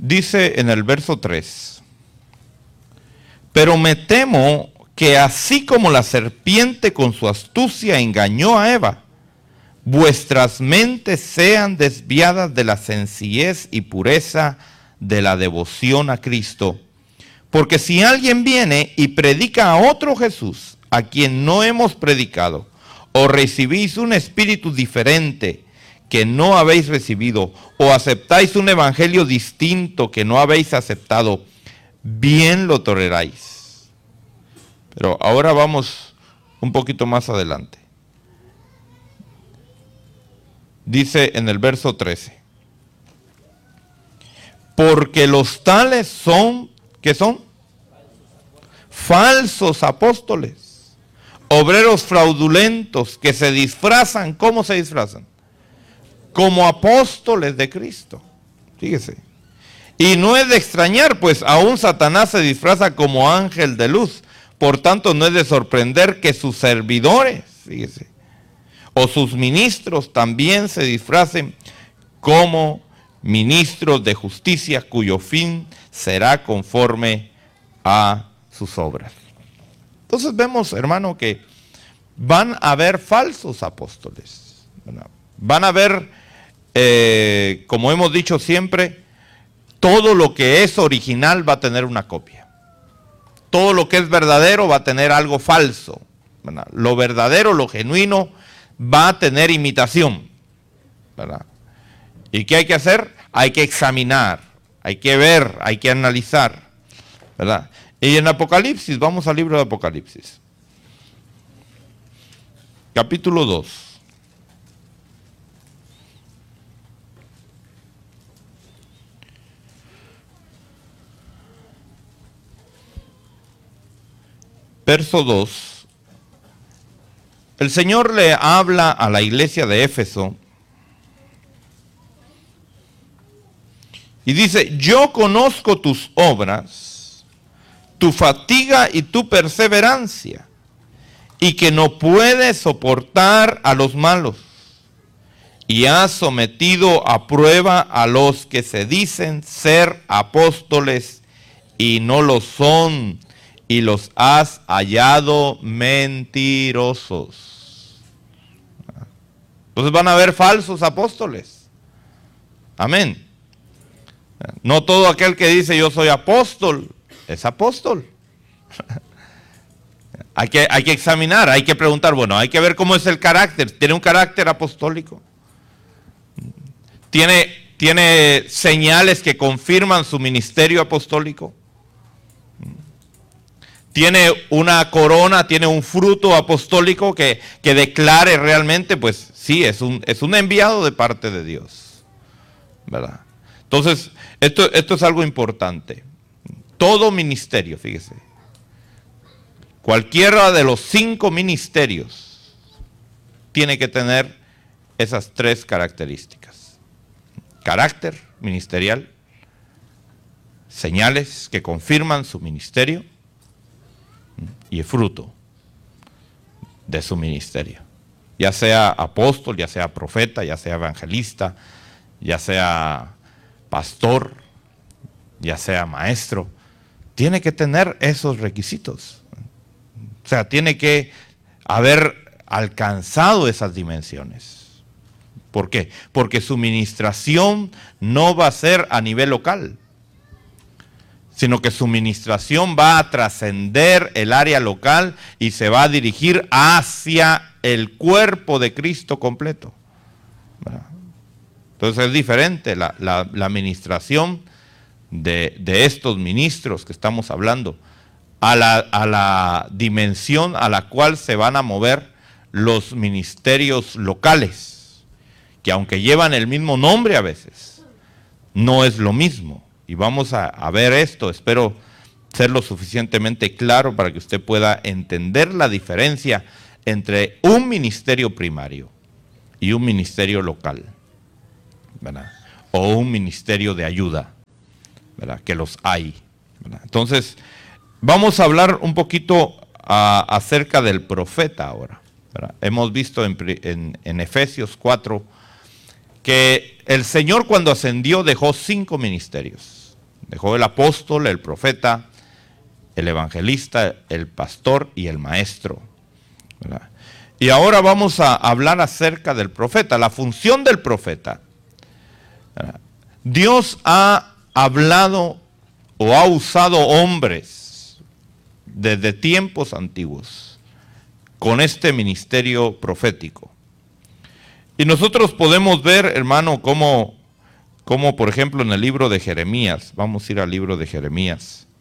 Dice en el verso 3, pero me temo que así como la serpiente con su astucia engañó a Eva, vuestras mentes sean desviadas de la sencillez y pureza de la devoción a Cristo. Porque si alguien viene y predica a otro Jesús, a quien no hemos predicado, o recibís un espíritu diferente que no habéis recibido, o aceptáis un evangelio distinto que no habéis aceptado, bien lo toleráis. Pero ahora vamos un poquito más adelante. Dice en el verso 13, porque los tales son, ¿qué son? Falsos apóstoles, obreros fraudulentos que se disfrazan. ¿Cómo se disfrazan? Como apóstoles de Cristo. Fíjese. Y no es de extrañar, pues aún Satanás se disfraza como ángel de luz. Por tanto, no es de sorprender que sus servidores, fíjese, o sus ministros también se disfracen como ministros de justicia, cuyo fin será conforme a sus obras. Entonces vemos, hermano, que van a haber falsos apóstoles, ¿verdad? Van a haber, como hemos dicho siempre, todo lo que es original va a tener una copia. Todo lo que es verdadero va a tener algo falso, ¿verdad? Lo verdadero, lo genuino, va a tener imitación, ¿verdad? ¿Y qué hay que hacer? Hay que examinar, hay que ver, hay que analizar, ¿verdad? Y en Apocalipsis, vamos al libro de Apocalipsis, capítulo 2. Verso 2. El Señor le habla a la iglesia de Éfeso y dice: yo conozco tus obras, tu fatiga y tu perseverancia, y que no puedes soportar a los malos, y has sometido a prueba a los que se dicen ser apóstoles y no lo son, y los has hallado mentirosos. Entonces van a haber falsos apóstoles. Amén. No todo aquel que dice yo soy apóstol es apóstol. Hay que examinar, hay que preguntar, bueno, hay que ver cómo es el carácter. ¿Tiene un carácter apostólico? ¿Tiene señales que confirman su ministerio apostólico? ¿Tiene una corona, tiene un fruto apostólico que declare realmente, pues sí, es un enviado de parte de Dios, ¿verdad? Entonces, esto es algo importante. Todo ministerio, fíjese, cualquiera de los 5 ministerios tiene que tener esas 3 características: carácter ministerial, señales que confirman su ministerio y el fruto de su ministerio, ya sea apóstol, ya sea profeta, ya sea evangelista, ya sea pastor, ya sea maestro. Tiene que tener esos requisitos, o sea, tiene que haber alcanzado esas dimensiones. ¿Por qué? Porque su ministración no va a ser a nivel local, sino que su ministración va a trascender el área local y se va a dirigir hacia el cuerpo de Cristo completo, ¿verdad? Entonces es diferente la ministración de estos ministros que estamos hablando a la dimensión a la cual se van a mover los ministerios locales, que aunque llevan el mismo nombre a veces, no es lo mismo. Y vamos a ver esto, espero ser lo suficientemente claro para que usted pueda entender la diferencia entre un ministerio primario y un ministerio local, ¿verdad? O un ministerio de ayuda, ¿verdad? Que los hay, ¿verdad? Entonces, vamos a hablar un poquito acerca del profeta ahora, ¿verdad? Hemos visto en Efesios 4 que el Señor, cuando ascendió, dejó 5 ministerios. Dejó el apóstol, el profeta, el evangelista, el pastor y el maestro, ¿verdad? Y ahora vamos a hablar acerca del profeta, la función del profeta, ¿verdad? Dios ha hablado o ha usado hombres desde tiempos antiguos con este ministerio profético. Y nosotros podemos ver, hermano, cómo por ejemplo en el libro de Jeremías, vamos a ir al libro de Jeremías.